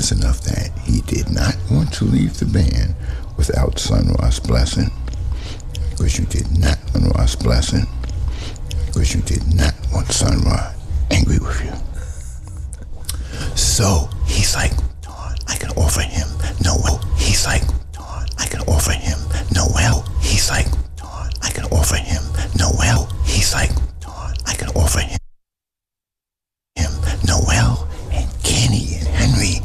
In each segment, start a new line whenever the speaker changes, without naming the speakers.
serious enough that he did not want to leave the band without Sun Ra's blessing. Because you did not want Sun Ra's blessing. Because you did not want Sun Ra angry with you. So he's like, Dawn, I can offer him Noel. He's like, Dawn, I can offer him Noel. He's like, Dawn, I can offer him Noel. He's like, Dawn, I can offer him Noel and Kenny and Henry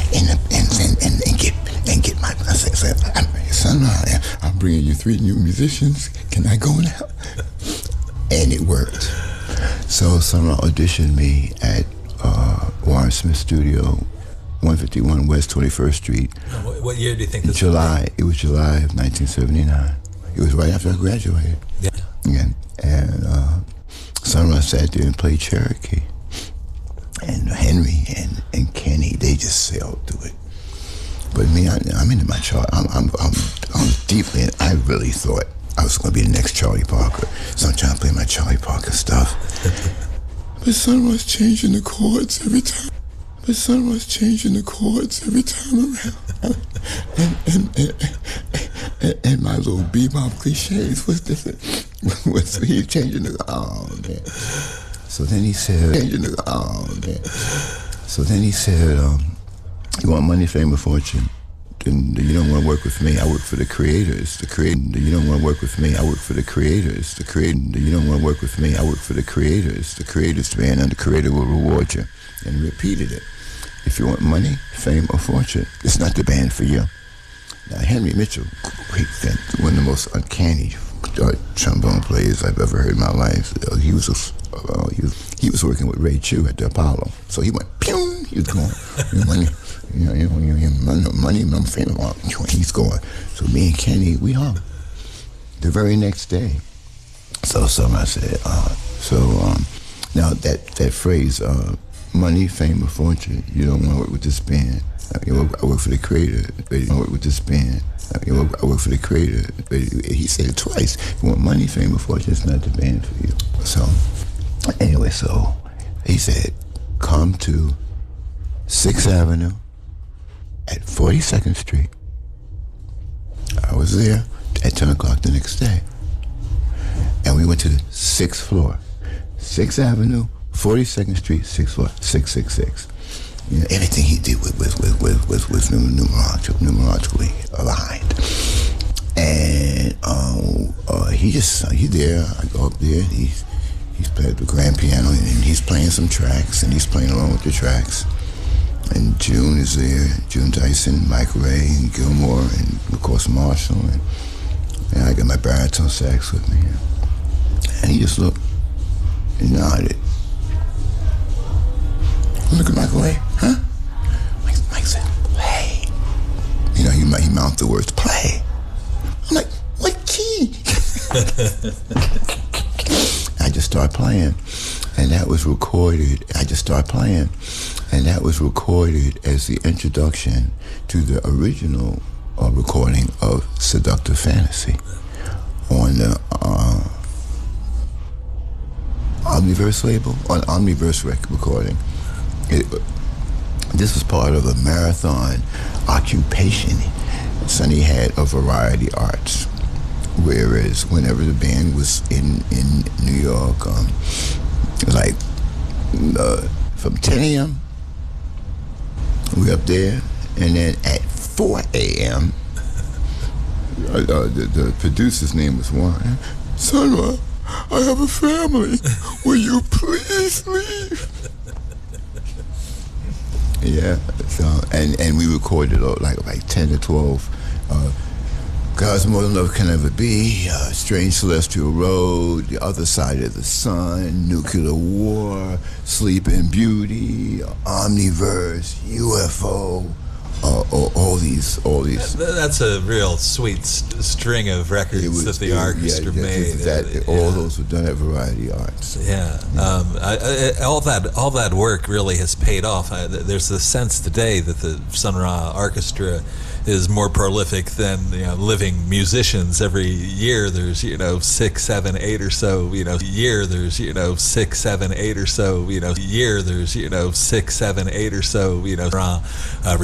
and get my. I said, Sun Ra, I'm bringing you 3 new musicians. Can I go now? And it worked. So Sun Ra auditioned me at Warren Smith Studio, 151 West 21st Street.
What year do you think this was?
July. It was July of 1979. It was right after I graduated.
Yeah.
And Sun Ra sat there and played Cherokee. And Henry and Kenny, they just sailed through it. But me, I'm into my Charlie. I'm deeply in. I really thought I was going to be the next Charlie Parker. So I'm trying to play my Charlie Parker stuff. But Sun Ra's changing the chords every time. Around. And my little bebop cliches was he changing the, oh man. So then he said, you want money, fame, or fortune? Then you don't want to work with me. I work for the creators. You don't want to work with me. I work for the creators. You don't want to work with me. I work for the creators. The creators band, and the creator will reward you. And repeated it. If you want money, fame, or fortune, it's not the band for you. Now, Henry Mitchell, great fan, one of the most uncanny trombone players I've ever heard in my life. He was working with Ray Chu at the Apollo. So he went, pew, he was going, money. Money, I'm famous. He's going. So me and Kenny, we hung. The very next day. So I said, now that phrase, money, fame, or fortune, you don't want to work with this band. I work for the creator. I work with this band. I work for the creator. He said it twice. You want money, fame, or fortune, it's not the band for you. So anyway, so he said, come to 6th Avenue at 42nd Street. I was there at 10 o'clock the next day. And we went to the 6th floor. 6th Avenue, 42nd Street, 6th floor, 666. You know, everything he did was numerologically aligned. And he's there. I go up there. He's playing the grand piano, and he's playing some tracks, and he's playing along with the tracks. And June is there, June Tyson, Mike Ray, and Gilmore, and of course Marshall, and I got my baritone sax with me. And he just looked and nodded. Look at Mike Ray, huh? Mike said, play. You know, he mouthed the words, play. I'm like, what key? I just started playing, and that was recorded. And that was recorded as the introduction to the original recording of Seductive Fantasy on the Omniverse label, on Omniverse recording. This was part of a marathon occupation Sonny had of variety arts. Whereas whenever the band was in New York, from 10 a.m., we up there, and then at 4 a.m., the producer's name was Warren. Sun Ra, I have a family. Will you please leave? Yeah, so, and we recorded like 10 to 12 God's More Than Love Can Ever Be, Strange Celestial Road, The Other Side of the Sun, Nuclear War, Sleeping Beauty, Omniverse, UFO, all these.
That's a real sweet string of records that the orchestra made.
All those were done at Variety Arts.
Yeah, all that work really has paid off. There's the sense today that the Sun Ra Orchestra is more prolific than living musicians. Every year there's 6, 7, 8 or so. Year there's 6, 7, 8 or so. Year there's 6, 7, 8 or so.